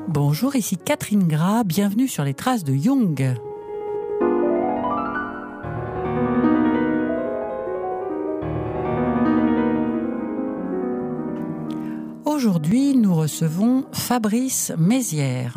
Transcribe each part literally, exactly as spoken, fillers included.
Bonjour, ici Catherine Gras, bienvenue sur les traces de Jung. Aujourd'hui, nous recevons Fabrice Mézières.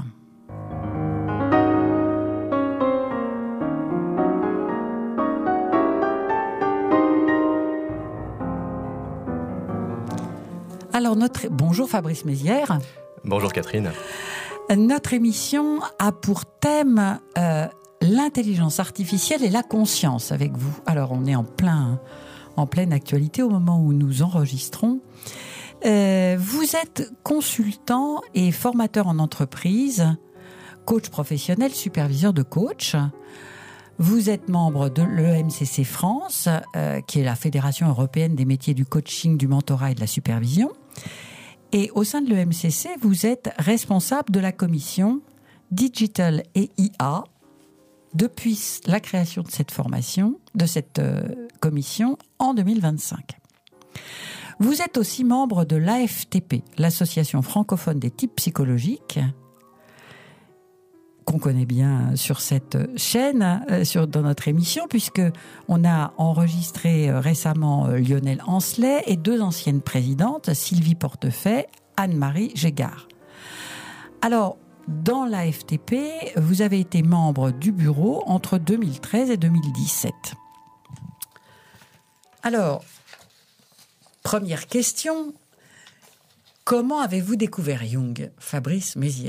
Alors, notre... Bonjour Fabrice Mézières. Bonjour Catherine. Notre émission a pour thème euh, l'intelligence artificielle et la conscience avec vous. Alors, on est en, plein, en pleine actualité au moment où nous enregistrons. Euh, vous êtes consultant et formateur en entreprise, coach professionnel, superviseur de coach. Vous êtes membre de l'E M C C France, euh, qui est la Fédération européenne des métiers du coaching, du mentorat et de la supervision. Et au sein de l'E M C C, vous êtes responsable de la commission Digital et I A depuis la création de cette formation, de cette euh, commission en deux mille vingt-cinq. Vous êtes aussi membre de l'A F T P, l'Association francophone des types psychologiques, qu'on connaît bien sur cette chaîne, euh, sur, dans notre émission, puisque on a enregistré euh, récemment euh, Lionel Ancelet et deux anciennes présidentes, Sylvie Portefeuille, Anne-Marie Gégard. Alors, dans l'A F T P, vous avez été membre du bureau entre deux mille treize et deux mille dix-sept. Alors, première question, comment avez-vous découvert Jung, Fabrice Mézières ?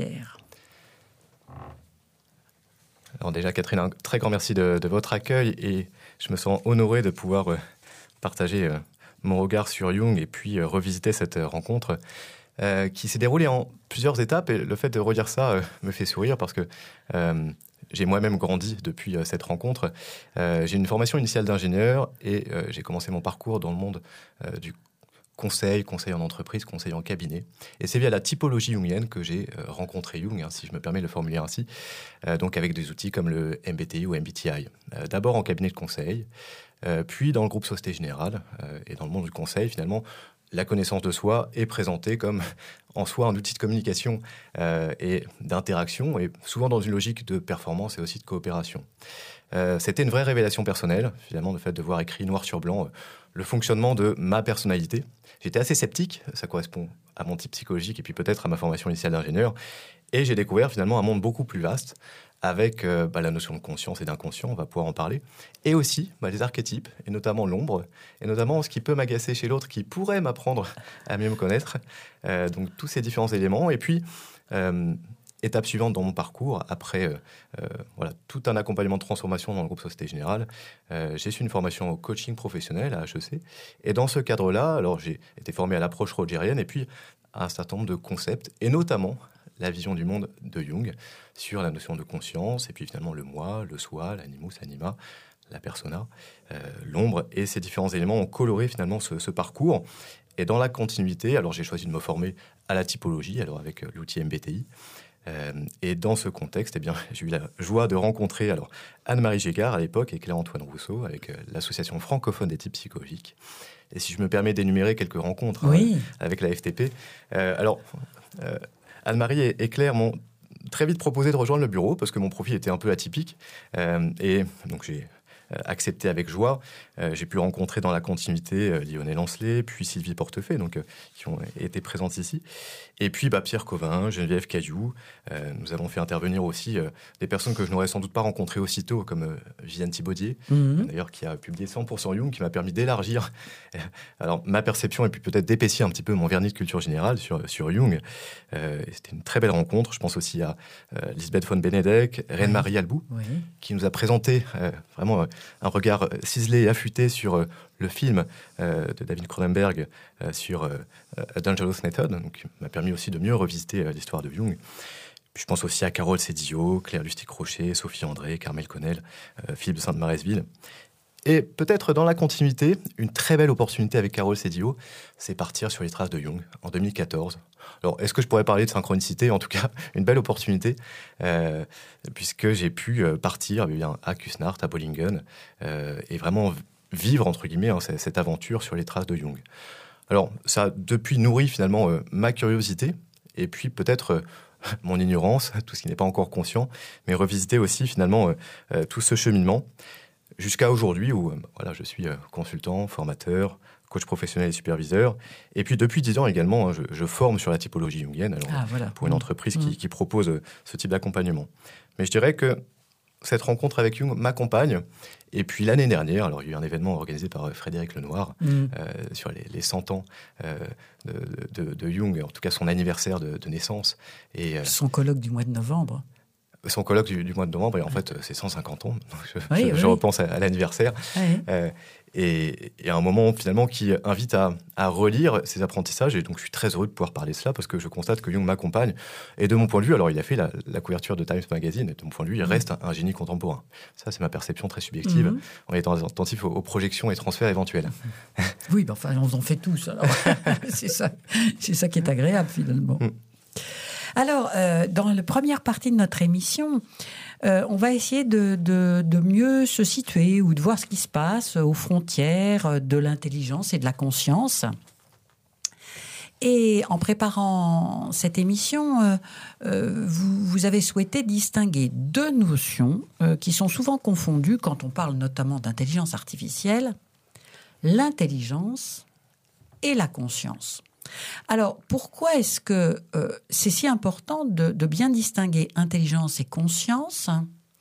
Alors déjà, Catherine, un très grand merci de, de votre accueil et je me sens honoré de pouvoir euh, partager euh, mon regard sur Jung et puis euh, revisiter cette euh, rencontre euh, qui s'est déroulée en plusieurs étapes. Et le fait de redire ça euh, me fait sourire parce que euh, j'ai moi-même grandi depuis euh, cette rencontre. Euh, j'ai une formation initiale d'ingénieur et euh, j'ai commencé mon parcours dans le monde euh, du conseil, conseil en entreprise, conseil en cabinet. Et c'est via la typologie jungienne que j'ai euh, rencontré Jung, hein, si je me permets de le formuler ainsi, euh, donc avec des outils comme le M B T I ou M B T I. Euh, d'abord en cabinet de conseil, euh, puis dans le groupe Société Générale, euh, et dans le monde du conseil, finalement, la connaissance de soi est présentée comme en soi un outil de communication euh, et d'interaction, et souvent dans une logique de performance et aussi de coopération. Euh, c'était une vraie révélation personnelle, finalement, le fait de voir écrit noir sur blanc euh, le fonctionnement de ma personnalité. J'étais assez sceptique, ça correspond à mon type psychologique et puis peut-être à ma formation initiale d'ingénieur. Et j'ai découvert finalement un monde beaucoup plus vaste avec euh, bah, la notion de conscience et d'inconscient, on va pouvoir en parler. Et aussi bah, les archétypes, et notamment l'ombre, et notamment ce qui peut m'agacer chez l'autre, qui pourrait m'apprendre à mieux me connaître. Euh, donc tous ces différents éléments. Et puis, euh, étape suivante dans mon parcours, après euh, euh, voilà, tout un accompagnement de transformation dans le groupe Société Générale, euh, j'ai suivi une formation au coaching professionnel à H E C. Et dans ce cadre-là, alors j'ai été formé à l'approche rogerienne et puis à un certain nombre de concepts, et notamment la vision du monde de Jung sur la notion de conscience, et puis finalement le moi, le soi, l'animus, anima, la persona, euh, l'ombre, et ces différents éléments ont coloré finalement ce, ce parcours. Et dans la continuité, alors j'ai choisi de me former à la typologie, alors avec l'outil M B T I. Euh, et dans ce contexte, eh bien, j'ai eu la joie de rencontrer alors, Anne-Marie Gégard à l'époque et Claire-Antoine Rousseau avec euh, l'Association francophone des types psychologiques. Et si je me permets d'énumérer quelques rencontres oui. hein, avec la F T P, euh, alors euh, Anne-Marie et, et Claire m'ont très vite proposé de rejoindre le bureau parce que mon profil était un peu atypique. Euh, et donc j'ai accepté avec joie. Euh, j'ai pu rencontrer dans la continuité euh, Lionel Ancelet, puis Sylvie Portefeuille, donc, euh, qui ont été présentes ici. Et puis bah, Pierre Covin, Geneviève Cailloux. Euh, nous avons fait intervenir aussi euh, des personnes que je n'aurais sans doute pas rencontrées aussitôt, comme euh, Viviane Thibaudier, mm-hmm. d'ailleurs, qui a publié cent pour cent Jung, qui m'a permis d'élargir alors, ma perception et puis peut-être d'épaissir un petit peu mon vernis de culture générale sur, sur Jung. Euh, c'était une très belle rencontre. Je pense aussi à euh, Lisbeth von Benedek, Reine-Marie oui. Albou, oui. qui nous a présenté euh, vraiment... Euh, un regard ciselé et affûté sur euh, le film euh, de David Cronenberg euh, sur euh, A Dangerous Method, donc qui m'a permis aussi de mieux revisiter euh, l'histoire de Jung. Puis je pense aussi à Carole Sédillo, Claire Lustig-Rocher, Sophie André, Carmel Connel, euh, Philippe de Sainte-Maresville. Et peut-être dans la continuité, une très belle opportunité avec Carole Sédillo, c'est partir sur les traces de Jung en deux mille quatorze. Alors, est-ce que je pourrais parler de synchronicité ? En tout cas, une belle opportunité, euh, puisque j'ai pu partir eh bien, à Kusnacht, à Bollingen, euh, et vraiment vivre, entre guillemets, hein, cette aventure sur les traces de Jung. Alors, ça a depuis nourri finalement euh, ma curiosité, et puis peut-être mon ignorance, tout ce qui n'est pas encore conscient, mais revisiter aussi finalement euh, euh, tout ce cheminement jusqu'à aujourd'hui où euh, voilà, je suis euh, consultant, formateur, coach professionnel et superviseur. Et puis depuis dix ans également, hein, je, je forme sur la typologie jungienne alors, Ah, voilà. pour une entreprise Mmh. qui, qui propose euh, ce type d'accompagnement. Mais je dirais que cette rencontre avec Jung m'accompagne. Et puis l'année dernière, alors il y a eu un événement organisé par Frédéric Lenoir Mmh. euh, sur les, les cent ans euh, de, de, de Jung, en tout cas son anniversaire de, de naissance. Et, euh, Son colloque du mois de novembre. son colloque du, du mois de novembre, et en fait c'est cent cinquante ans, donc je, Oui, je, oui. je repense à, à l'anniversaire. Oui. Euh, et, et à un moment finalement qui invite à, à relire ses apprentissages, et donc je suis très heureux de pouvoir parler de cela parce que je constate que Jung m'accompagne, et de mon point de vue, alors il a fait la, la couverture de Times Magazine, et de mon point de vue il reste un, un génie contemporain. Ça c'est ma perception très subjective, Mmh. en étant attentif aux, aux projections et transferts éventuels. Oui, ben enfin, on en fait tous. Alors. c'est ça, c'est ça qui est agréable finalement. Mmh. Alors, euh, dans la première partie de notre émission, euh, on va essayer de, de, de mieux se situer ou de voir ce qui se passe aux frontières de l'intelligence et de la conscience. Et en préparant cette émission, euh, euh, vous, vous avez souhaité distinguer deux notions euh, qui sont souvent confondues quand on parle notamment d'intelligence artificielle, l'intelligence et la conscience. Alors, pourquoi est-ce que euh, c'est si important de, de bien distinguer intelligence et conscience ?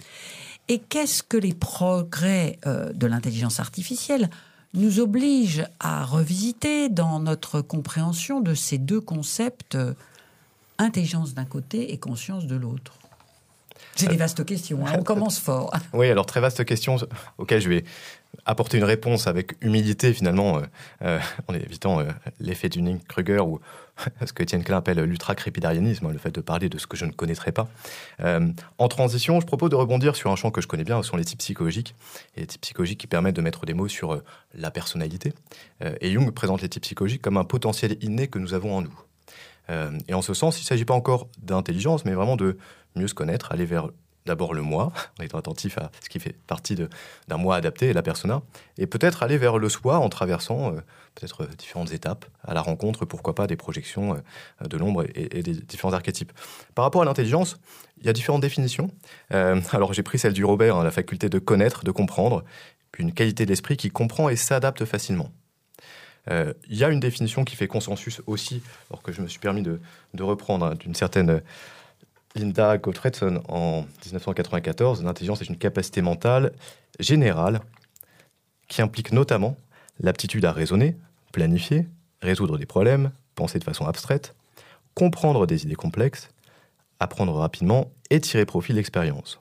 Et qu'est-ce que les progrès euh, de l'intelligence artificielle nous obligent à revisiter dans notre compréhension de ces deux concepts, euh, intelligence d'un côté et conscience de l'autre ? C'est des vastes questions, hein, on commence fort. Oui, alors très vaste question auquel je vais apporter une réponse avec humilité finalement, euh, euh, en évitant euh, l'effet Dunning-Kruger ou ce que Étienne Klein appelle l'ultra-crépidarianisme, le fait de parler de ce que je ne connaîtrais pas. Euh, en transition, je propose de rebondir sur un champ que je connais bien, ce sont les types psychologiques, et les types psychologiques qui permettent de mettre des mots sur euh, la personnalité. Euh, et Jung présente les types psychologiques comme un potentiel inné que nous avons en nous. Euh, et en ce sens, il ne s'agit pas encore d'intelligence, mais vraiment de mieux se connaître, aller vers d'abord le moi, en étant attentif à ce qui fait partie de, d'un moi adapté, la persona, et peut-être aller vers le soi en traversant euh, peut-être euh, différentes étapes, à la rencontre, pourquoi pas, des projections euh, de l'ombre et, et des différents archétypes. Par rapport à l'intelligence, il y a différentes définitions. Euh, alors j'ai pris celle du Robert, hein, la faculté de connaître, de comprendre, puis une qualité d'esprit qui comprend et s'adapte facilement. Euh, il y a une définition qui fait consensus aussi, alors que je me suis permis de, de reprendre hein, d'une certaine Linda Gottfredson en dix-neuf cent quatre-vingt-quatorze. L'intelligence est une capacité mentale générale qui implique notamment l'aptitude à raisonner, planifier, résoudre des problèmes, penser de façon abstraite, comprendre des idées complexes, apprendre rapidement et tirer profit de l'expérience.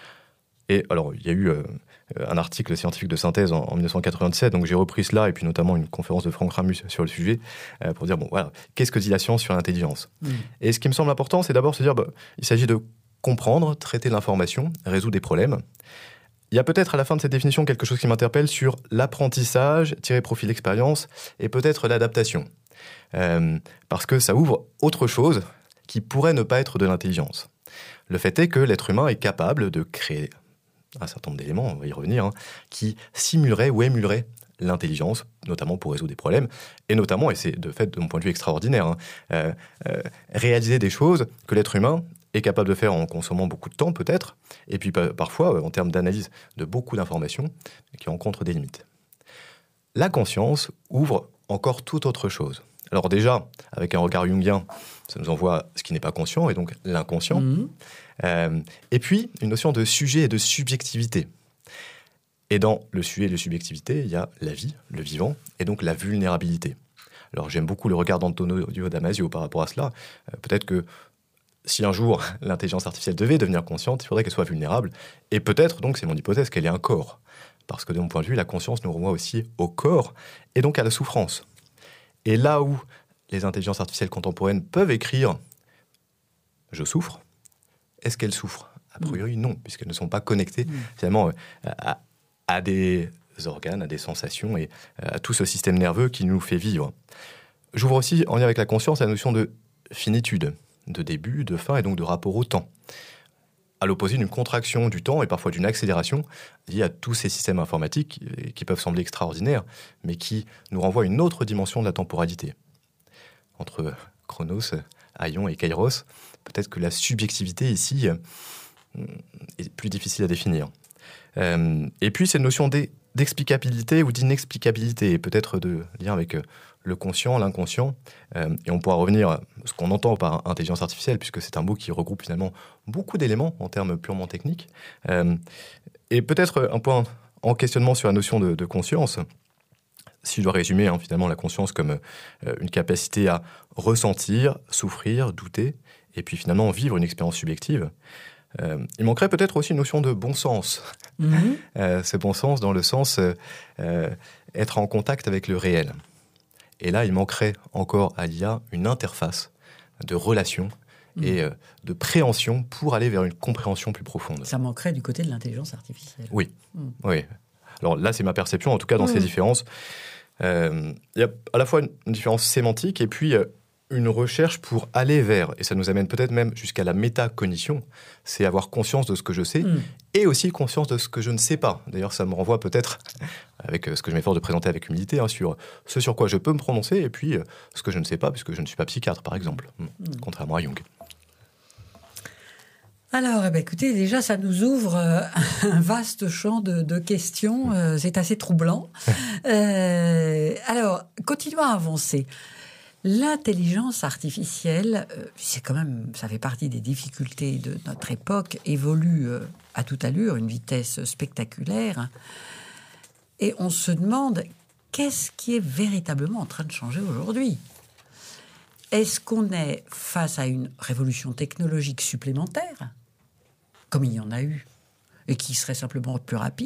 Et alors, il y a eu euh, un article scientifique de synthèse en, en dix-neuf cent quatre-vingt-dix-sept, donc j'ai repris cela, et puis notamment une conférence de Franck Ramus sur le sujet, euh, pour dire, bon, voilà, qu'est-ce que dit la science sur l'intelligence ? Mmh. Et ce qui me semble important, c'est d'abord se dire, bah, il s'agit de comprendre, traiter l'information, résoudre des problèmes. Il y a peut-être à la fin de cette définition quelque chose qui m'interpelle sur l'apprentissage, tirer profit de l'expérience, et peut-être l'adaptation. Euh, parce que ça ouvre autre chose qui pourrait ne pas être de l'intelligence. Le fait est que l'être humain est capable de créer un certain nombre d'éléments, on va y revenir, hein, qui simuleraient ou émuleraient l'intelligence, notamment pour résoudre des problèmes, et notamment, et c'est de fait de mon point de vue extraordinaire, hein, euh, euh, réaliser des choses que l'être humain est capable de faire en consommant beaucoup de temps peut-être, et puis parfois euh, en termes d'analyse de beaucoup d'informations qui rencontrent des limites. La conscience ouvre encore toute autre chose. Alors déjà, avec un regard jungien, ça nous envoie à ce qui n'est pas conscient, et donc l'inconscient. Mmh. Euh, et puis, une notion de sujet et de subjectivité. Et dans le sujet et la subjectivité, il y a la vie, le vivant, et donc la vulnérabilité. Alors j'aime beaucoup le regard d'Antonio Damasio par rapport à cela. Euh, peut-être que si un jour l'intelligence artificielle devait devenir consciente, il faudrait qu'elle soit vulnérable. Et peut-être, donc c'est mon hypothèse, qu'elle ait un corps. Parce que de mon point de vue, la conscience nous renvoie aussi au corps, et donc à la souffrance. Et là où les intelligences artificielles contemporaines peuvent écrire « je souffre », est-ce qu'elles souffrent ? A priori, non, puisqu'elles ne sont pas connectées mmh. finalement à, à des organes, à des sensations et à tout ce système nerveux qui nous fait vivre. J'ouvre aussi, en lien avec la conscience, la notion de finitude, de début, de fin et donc de rapport au temps. À l'opposé d'une contraction du temps et parfois d'une accélération liée à tous ces systèmes informatiques qui peuvent sembler extraordinaires, mais qui nous renvoient à une autre dimension de la temporalité. Entre Chronos, Aion et Kairos, peut-être que la subjectivité ici euh, est plus difficile à définir. Euh, et puis cette notion d'explicabilité ou d'inexplicabilité, peut-être de lien avec euh, le conscient, l'inconscient, euh, et on pourra revenir à ce qu'on entend par intelligence artificielle, puisque c'est un mot qui regroupe finalement beaucoup d'éléments en termes purement techniques. Euh, et peut-être un point en questionnement sur la notion de, de conscience. Si je dois résumer hein, finalement la conscience comme euh, une capacité à ressentir, souffrir, douter, et puis finalement vivre une expérience subjective, euh, il manquerait peut-être aussi une notion de bon sens. Mmh. euh, ce bon sens dans le sens euh, euh, être en contact avec le réel. Et là, il manquerait encore à l'I A une interface de relation mmh. et euh, de préhension pour aller vers une compréhension plus profonde. Ça manquerait du côté de l'intelligence artificielle. Oui, mmh. oui. Alors là, c'est ma perception, en tout cas dans mmh. ces différences. Euh, il y a à la fois une différence sémantique et puis euh, une recherche pour aller vers, et ça nous amène peut-être même jusqu'à la métacognition, c'est avoir conscience de ce que je sais mmh. et aussi conscience de ce que je ne sais pas. D'ailleurs, ça me renvoie peut-être, avec ce que je m'efforce de présenter avec humilité, hein, sur ce sur quoi je peux me prononcer et puis euh, ce que je ne sais pas, puisque je ne suis pas psychiatre, par exemple, mmh. Mmh. contrairement à Jung. Alors, eh bien, écoutez, déjà, ça nous ouvre euh, un vaste champ de, de questions. Euh, c'est assez troublant. Euh, alors, continuons à avancer. L'intelligence artificielle, euh, c'est quand même, ça fait partie des difficultés de notre époque, évolue euh, à toute allure, une vitesse spectaculaire. Et on se demande, qu'est-ce qui est véritablement en train de changer aujourd'hui ? Est-ce qu'on est face à une révolution technologique supplémentaire, comme il y en a eu, et qui serait simplement plus rapide ?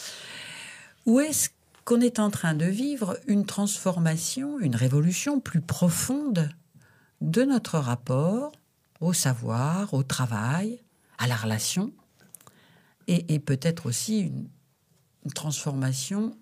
Ou est-ce qu'on est en train de vivre une transformation, une révolution plus profonde de notre rapport au savoir, au travail, à la relation, et, et peut-être aussi une, une transformation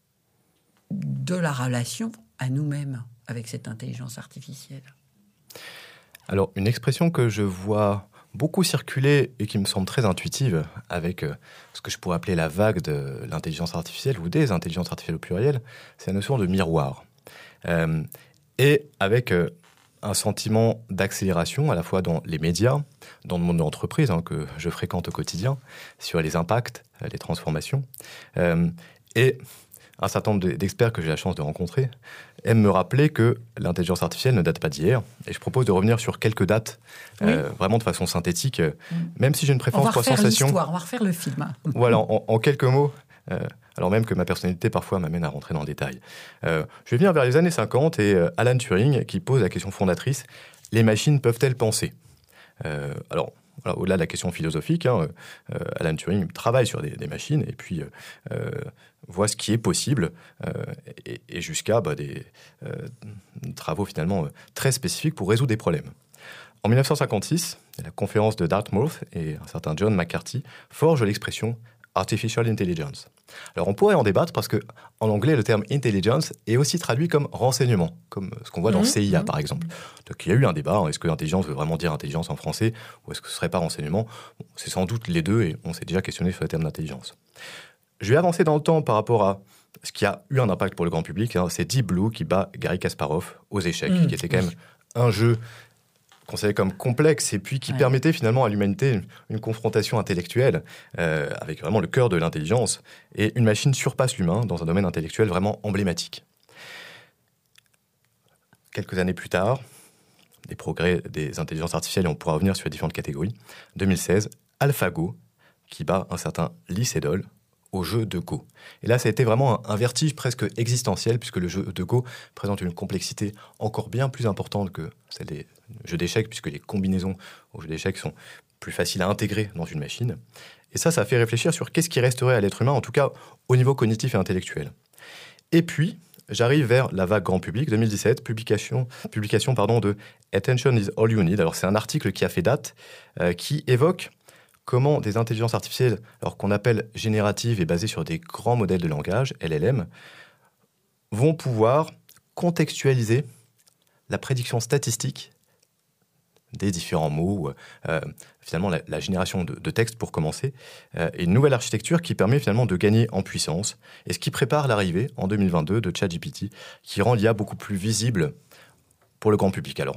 de la relation à nous-mêmes avec cette intelligence artificielle ? Alors, une expression que je vois beaucoup circuler et qui me semble très intuitive avec euh, ce que je pourrais appeler la vague de l'intelligence artificielle ou des intelligences artificielles au pluriel, c'est la notion de miroir. Euh, et avec euh, un sentiment d'accélération à la fois dans les médias, dans le monde de l'entreprise hein, que je fréquente au quotidien, sur les impacts, les transformations, euh, et un certain nombre d'experts que j'ai la chance de rencontrer aiment me rappeler que l'intelligence artificielle ne date pas d'hier. Et je propose de revenir sur quelques dates, oui. euh, vraiment de façon synthétique, mmh. même si j'ai une préférence pour sensation. On va refaire l'histoire, on va refaire le film. Voilà, en, en quelques mots, euh, alors même que ma personnalité parfois m'amène à rentrer dans le détail. Euh, je vais venir vers les années cinquante et euh, Alan Turing qui pose la question fondatrice, les machines peuvent-elles penser ? euh, Alors, Voilà, au-delà de la question philosophique, hein, euh, Alan Turing travaille sur des, des machines et puis euh, voit ce qui est possible euh, et, et jusqu'à bah, des euh, travaux finalement très spécifiques pour résoudre des problèmes. En dix-neuf cent cinquante-six, la conférence de Dartmouth et un certain John McCarthy forgent l'expression Artificial Intelligence. Alors on pourrait en débattre parce que en anglais le terme intelligence est aussi traduit comme renseignement, comme ce qu'on voit dans mmh, C I A mmh. par exemple. Donc il y a eu un débat, hein, est-ce que intelligence veut vraiment dire intelligence en français ou est-ce que ce serait pas renseignement ? Bon, c'est sans doute les deux et on s'est déjà questionné sur le terme d'intelligence. Je vais avancer dans le temps par rapport à ce qui a eu un impact pour le grand public, hein, c'est Deep Blue qui bat Garry Kasparov aux échecs, mmh, qui était quand même un jeu considéré comme complexe et puis qui ouais. permettait finalement à l'humanité une, une confrontation intellectuelle euh, avec vraiment le cœur de l'intelligence. Et une machine surpasse l'humain dans un domaine intellectuel vraiment emblématique. Quelques années plus tard, des progrès des intelligences artificielles, et on pourra revenir sur les différentes catégories. deux mille seize, AlphaGo, qui bat un certain Lee Sedol au jeu de Go. Et là, ça a été vraiment un, un vertige presque existentiel, puisque le jeu de Go présente une complexité encore bien plus importante que celle des jeux d'échecs, puisque les combinaisons aux jeux d'échecs sont plus faciles à intégrer dans une machine. Et ça, ça a fait réfléchir sur qu'est-ce qui resterait à l'être humain, en tout cas au niveau cognitif et intellectuel. Et puis, j'arrive vers la vague grand public, deux mille dix-sept, publication, publication pardon, de Attention is all you need. Alors, c'est un article qui a fait date, euh, qui évoque comment des intelligences artificielles, alors qu'on appelle génératives et basées sur des grands modèles de langage, L L M, vont pouvoir contextualiser la prédiction statistique des différents mots, euh, finalement la, la génération de, de textes pour commencer, euh, et une nouvelle architecture qui permet finalement de gagner en puissance, et ce qui prépare l'arrivée en deux mille vingt-deux de ChatGPT, qui rend l'I A beaucoup plus visible pour le grand public. Alors,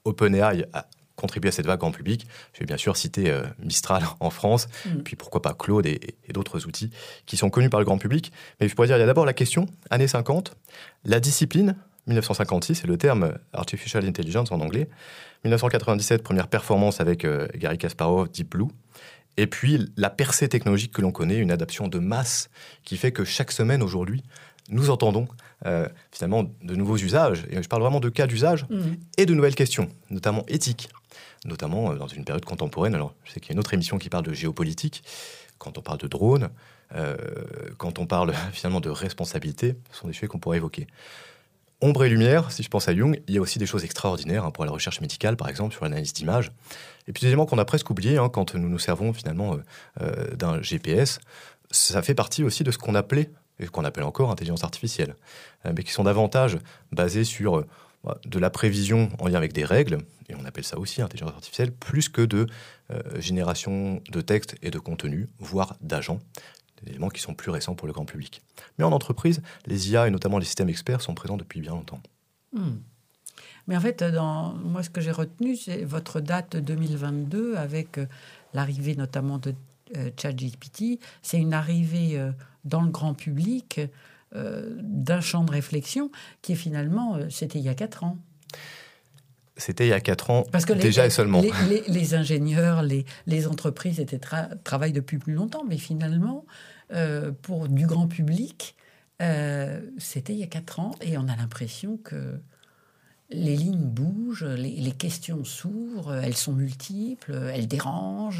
OpenAI a contribué à cette vague grand public. Je vais bien sûr citer euh, Mistral en France, mm. puis pourquoi pas Claude et, et d'autres outils qui sont connus par le grand public. Mais je pourrais dire, il y a d'abord la question, années cinquante, la discipline, dix-neuf cent cinquante-six, c'est le terme Artificial Intelligence en anglais. dix-neuf cent quatre-vingt-dix-sept, première performance avec euh, Garry Kasparov, Deep Blue. Et puis la percée technologique que l'on connaît, une adaptation de masse qui fait que chaque semaine aujourd'hui, nous entendons euh, finalement de nouveaux usages. Et je parle vraiment de cas d'usage mmh. et de nouvelles questions, notamment éthiques, notamment euh, dans une période contemporaine. Alors je sais qu'il y a une autre émission qui parle de géopolitique, quand on parle de drones, euh, quand on parle finalement de responsabilité, ce sont des sujets qu'on pourrait évoquer. Ombre et lumière, si je pense à Jung, il y a aussi des choses extraordinaires hein, pour la recherche médicale, par exemple, sur l'analyse d'images. Et puis des éléments qu'on a presque oubliés hein, quand nous nous servons finalement euh, euh, d'un G P S. Ça fait partie aussi de ce qu'on appelait, et qu'on appelle encore intelligence artificielle, euh, mais qui sont davantage basés sur euh, de la prévision en lien avec des règles, et on appelle ça aussi intelligence artificielle, plus que de euh, génération de texte et de contenu, voire d'agents. Des éléments qui sont plus récents pour le grand public. Mais en entreprise, les I A et notamment les systèmes experts sont présents depuis bien longtemps. Mmh. Mais en fait, dans, moi, ce que j'ai retenu, c'est votre date deux mille vingt-deux avec euh, l'arrivée notamment de euh, ChatGPT. C'est une arrivée euh, dans le grand public euh, d'un champ de réflexion qui est finalement, euh, c'était il y a quatre ans. C'était il y a quatre ans, parce que déjà les, et seulement. Les, les, les ingénieurs, les, les entreprises étaient tra- travaillent depuis plus longtemps, mais finalement, euh, pour du grand public, euh, c'était il y a quatre ans, et on a l'impression que les lignes bougent, les, les questions s'ouvrent, elles sont multiples, elles dérangent.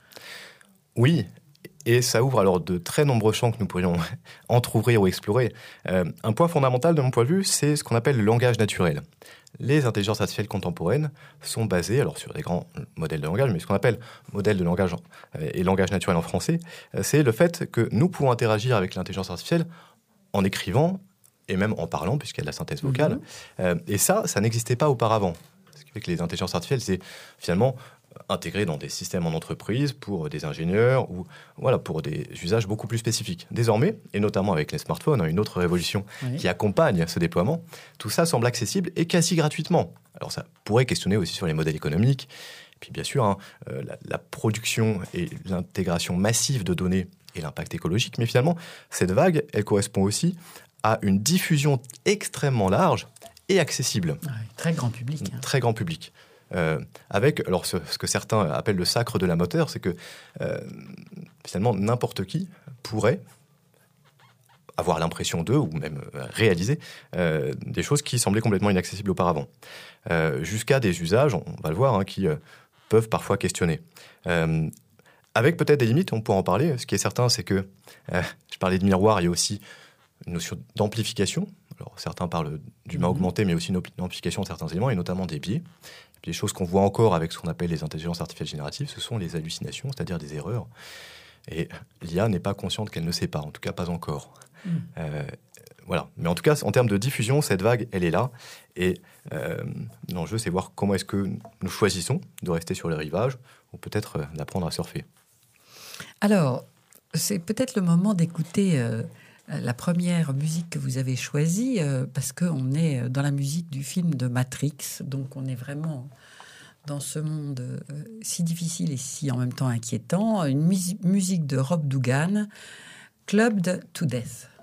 Oui, et ça ouvre alors de très nombreux champs que nous pourrions entrouvrir ou explorer. Euh, un point fondamental de mon point de vue, c'est ce qu'on appelle le langage naturel. Les intelligences artificielles contemporaines sont basées alors sur des grands modèles de langage, mais ce qu'on appelle modèle de langage et langage naturel en français, c'est le fait que nous pouvons interagir avec l'intelligence artificielle en écrivant et même en parlant, puisqu'il y a de la synthèse vocale. Mmh. Euh, et ça, ça n'existait pas auparavant. Ce qui fait que les intelligences artificielles, c'est finalement intégré dans des systèmes en entreprise pour des ingénieurs ou voilà, pour des usages beaucoup plus spécifiques. Désormais, et notamment avec les smartphones, une autre révolution oui. qui accompagne ce déploiement, tout ça semble accessible et quasi gratuitement. Alors ça pourrait questionner aussi sur les modèles économiques, et puis bien sûr, hein, euh, la, la production et l'intégration massive de données et l'impact écologique, mais finalement, cette vague, elle correspond aussi à une diffusion extrêmement large et accessible. Oui, très grand public. Hein. Très grand public. Euh, avec alors ce, ce que certains appellent le sacre de la moteur, c'est que euh, finalement n'importe qui pourrait avoir l'impression d'eux ou même euh, réaliser euh, des choses qui semblaient complètement inaccessibles auparavant, euh, jusqu'à des usages, on va le voir, hein, qui euh, peuvent parfois questionner. Euh, avec peut-être des limites, on pourra en parler. Ce qui est certain, c'est que euh, je parlais de miroir, il y a aussi une notion d'amplification. Alors, certains parlent d'humain mmh. augmenté, mais aussi une amplification de certains éléments, et notamment des biais. Les choses qu'on voit encore avec ce qu'on appelle les intelligences artificielles génératives, ce sont les hallucinations, c'est-à-dire des erreurs. Et l'I A n'est pas consciente qu'elle ne sait pas, en tout cas pas encore. Mmh. Euh, voilà. Mais en tout cas, en termes de diffusion, cette vague, elle est là. Et euh, l'enjeu, c'est voir comment est-ce que nous choisissons de rester sur le rivage ou peut-être euh, d'apprendre à surfer. Alors, c'est peut-être le moment d'écouter euh, la première musique que vous avez choisie, euh, parce qu'on est dans la musique du film de Matrix, donc on est vraiment dans ce monde euh, si difficile et si en même temps inquiétant. Une mus- musique de Rob Dougan, Clubbed to Death.